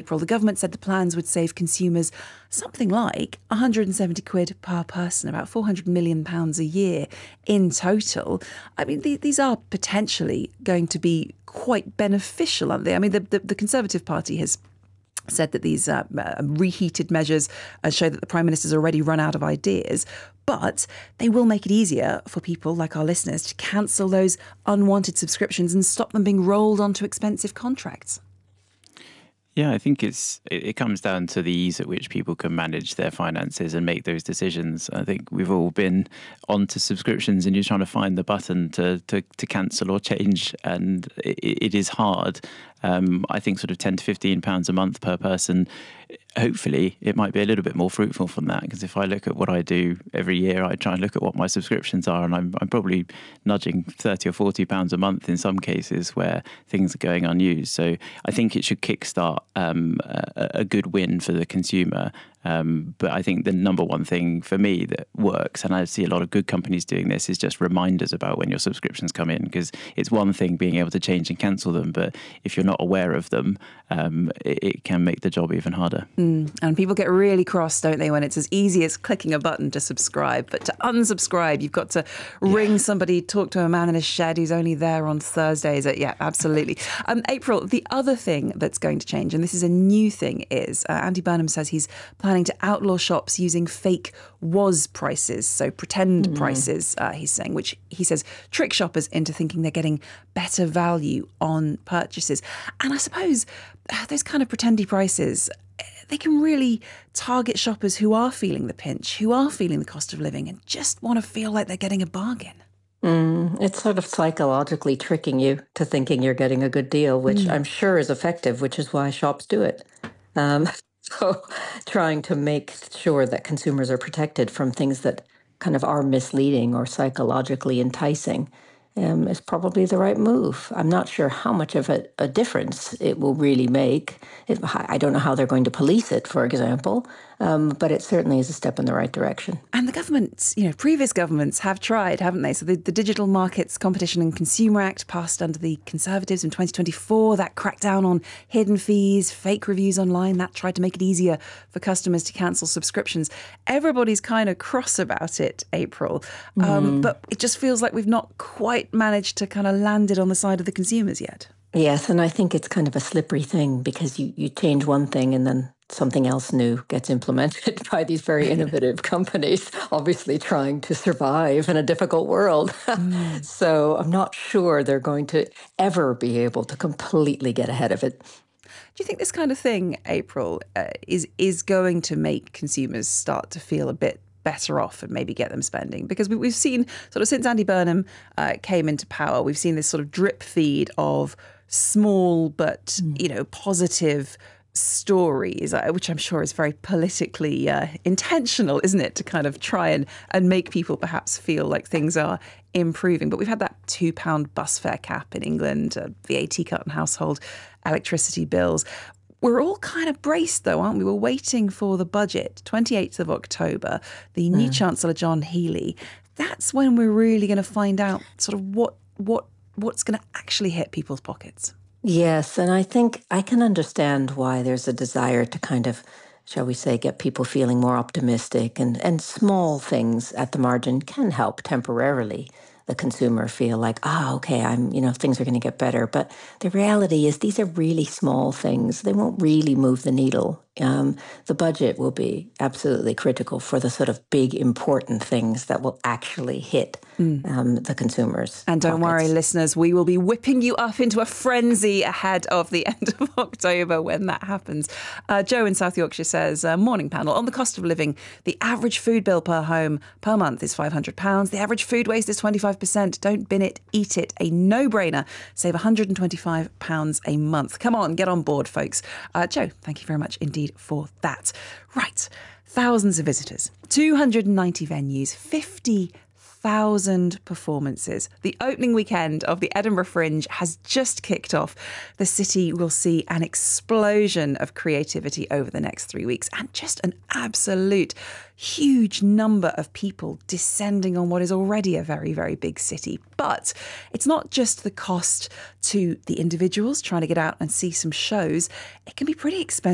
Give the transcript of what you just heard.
April, the government said the plans would save consumers something like 170 quid per person, about £400 million a year in total. I mean, these are potentially going to be quite beneficial, aren't they? I mean, the Conservative Party has said that these reheated measures show that the Prime Minister's already run out of ideas, but they will make it easier for people like our listeners to cancel those unwanted subscriptions and stop them being rolled onto expensive contracts. Yeah, I think it comes down to the ease at which people can manage their finances and make those decisions. I think we've all been onto subscriptions and you're trying to find the button to cancel or change, and it is hard. I think sort of £10 to £15 a month per person, hopefully it might be a little bit more fruitful from that, because if I look at what I do every year, I try and look at what my subscriptions are, and I'm probably nudging £30 or £40 a month in some cases where things are going unused. So I think it should kickstart a good win for the consumer. But I think the number one thing for me that works, and I see a lot of good companies doing this, is just reminders about when your subscriptions come in, because it's one thing being able to change and cancel them, but if you're not aware of them, it can make the job even harder. And people get really cross, don't they, when it's as easy as clicking a button to subscribe, but to unsubscribe, you've got to ring somebody, talk to a man in a shed who's only there on Thursdays. Yeah, absolutely. April, the other thing that's going to change, and this is a new thing, is Andy Burnham says he's planning to outlaw shops using fake WOS prices, so pretend prices, he's saying, which he says trick shoppers into thinking they're getting better value on purchases. And I suppose those kind of pretendy prices, they can really target shoppers who are feeling the pinch, who are feeling the cost of living and just want to feel like they're getting a bargain. It's sort of psychologically tricking you to thinking you're getting a good deal, which I'm sure is effective, which is why shops do it. So trying to make sure that consumers are protected from things that kind of are misleading or psychologically enticing is probably the right move. I'm not sure how much of a difference it will really make. I don't know how they're going to police it, for example, but it certainly is a step in the right direction. And the government, previous governments have tried, haven't they? So the Digital Markets Competition and Consumer Act passed under the Conservatives in 2024. That cracked down on hidden fees, fake reviews online. That tried to make it easier for customers to cancel subscriptions. Everybody's kind of cross about it, April. But it just feels like we've not quite managed to kind of land it on the side of the consumers yet. Yes, and I think it's kind of a slippery thing, because you change one thing and then something else new gets implemented by these very innovative companies, obviously trying to survive in a difficult world. So I'm not sure they're going to ever be able to completely get ahead of it. Do you think this kind of thing, April, is going to make consumers start to feel a bit better off and maybe get them spending? Because we've seen sort of since Andy Burnham came into power, we've seen this sort of drip feed of small but, positive stories, which I'm sure is very politically intentional, isn't it, to kind of try and make people perhaps feel like things are improving. But we've had that £2 bus fare cap in England, VAT cut on household electricity bills. We're all kind of braced, though, aren't we? We're waiting for the budget, 28th of October, the new Chancellor John Healey. That's when we're really going to find out sort of what's going to actually hit people's pockets. Yes, and I think I can understand why there's a desire to kind of, shall we say, get people feeling more optimistic, and small things at the margin can help temporarily the consumer feel like, okay, things are going to get better. But the reality is these are really small things. They won't really move the needle. The budget will be absolutely critical for the sort of big, important things that will actually hit the consumers. And don't worry, listeners, we will be whipping you up into a frenzy ahead of the end of October when that happens. Joe in South Yorkshire says, morning panel, on the cost of living, the average food bill per home per month is £500. The average food waste is 25%. Don't bin it, eat it. A no-brainer. Save £125 a month. Come on, get on board, folks. Joe, thank you very much indeed for that. Right. Thousands of visitors, 290 venues, 50,000 performances. The opening weekend of the Edinburgh Fringe has just kicked off. The city will see an explosion of creativity over the next 3 weeks, and just an absolute huge number of people descending on what is already a very, very big city. But it's not just the cost to the individuals trying to get out and see some shows. It can be pretty expensive